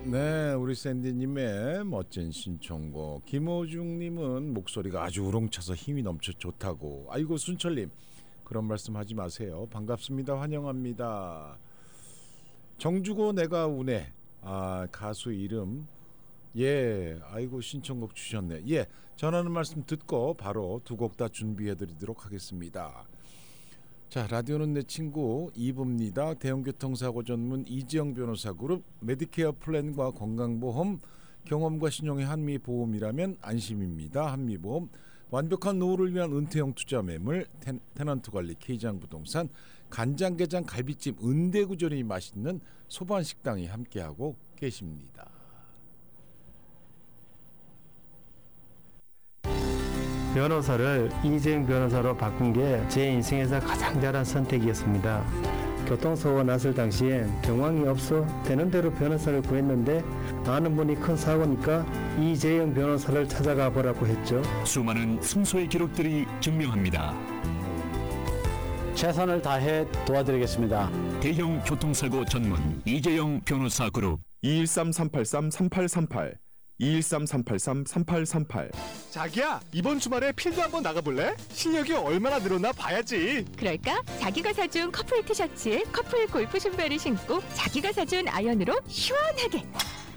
네, 우리 샌디님의 멋진 신청곡. 김호중님은 목소리가 아주 우렁차서 힘이 넘쳐 좋다고. 아이고 순철님 그런 말씀하지 마세요. 반갑습니다. 환영합니다. 정주고 내가 우네. 가수 이름. 예, 아이고 신청곡 주셨네. 예, 전하는 말씀 듣고 바로 두 곡 다 준비해드리도록 하겠습니다. 자, 라디오는 내 친구 2부입니다. 대형교통사고 전문 이지영 변호사 그룹 메디케어 플랜과 건강보험 경험과 신용의 한미보험이라면 안심입니다. 한미보험 완벽한 노후를 위한 은퇴형 투자 매물 테넌트관리 K장부동산 간장게장 갈비찜 은대구전이 맛있는 소반식당이 함께하고 계십니다. 변호사를 이재용 변호사로 바꾼 게 제 인생에서 가장 잘한 선택이었습니다. 교통사고가 났을 당시엔 경황이 없어 되는 대로 변호사를 구했는데 아는 분이 큰 사고니까 이재용 변호사를 찾아가 보라고 했죠. 수많은 승소의 기록들이 증명합니다. 최선을 다해 도와드리겠습니다. 대형 교통사고 전문 이재용 변호사 그룹 213-383-3838 213-383-3838 자기야, 이번 주말에 필드 한번 나가볼래? 실력이 얼마나 늘었나 봐야지. 그럴까? 자기가 사준 커플 티셔츠에 커플 골프 신발을 신고 자기가 사준 아이언으로 시원하게.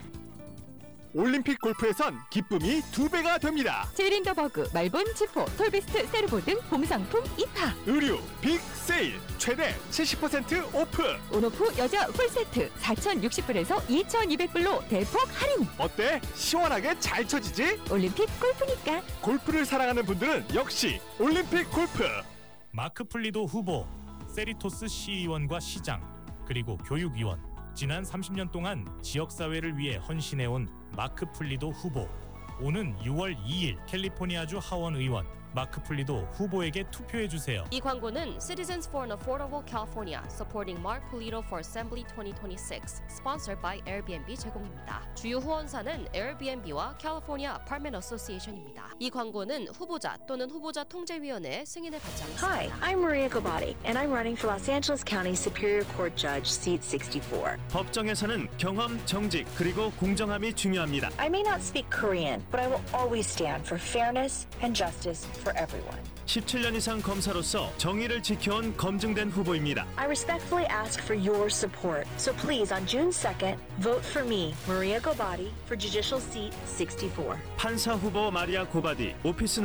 올림픽 골프에선 기쁨이 2배가 됩니다. 제린더버그, 말본, 지포, 톨비스트, 세르보 등 봄상품 입하. 의류 빅 세일 최대 70% 오프. 온오프 여자 풀세트 4,060불에서 2,200불로 대폭 할인. 어때? 시원하게 잘 쳐지지? 올림픽 골프니까. 골프를 사랑하는 분들은 역시 올림픽 골프. 마크 플리도 후보, 세리토스 시의원과 시장, 그리고 교육위원, 지난 30년 동안 지역사회를 위해 헌신해온 마크 플리도 후보. 오는 6월 2일 캘리포니아주 하원 의원 마크 플리도 후보에게 투표해주세요. 이 광고는 Citizens for an Affordable California Supporting Mark Polito for Assembly 2026 Sponsored by Airbnb 제공입니다. 주요 후원사는 Airbnb와 California Apartment Association입니다. 이 광고는 후보자 또는 후보자 통제위원회의 승인을 받지 않습니다. Hi, I'm Maria Gobati, and I'm running for Los Angeles County Superior Court Judge, seat 64. 법정에서는 경험, 정직, 그리고 공정함이 중요합니다. I may not speak Korean, but I will always stand for fairness and justice for everyone. 17년 이상 검사로서 정의를 지켜온 검증된 후보입니다. I respectfully ask for your support. So please, on June 2nd, vote for me, Maria Gobati, for Judicial Seat 64. 판사 후보 마리아 고바디, 오피스